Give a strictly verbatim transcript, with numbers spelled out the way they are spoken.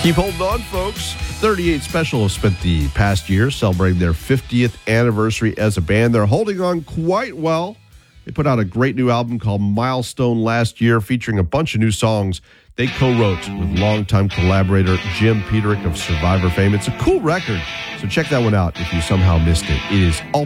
Keep holding on, folks. thirty-eight Special have spent the past year celebrating their fiftieth anniversary as a band. They're holding on quite well. They put out a great new album called Milestone last year, featuring a bunch of new songs they co-wrote with longtime collaborator Jim Peterick of Survivor fame. It's a cool record, so check that one out if you somehow missed it. It is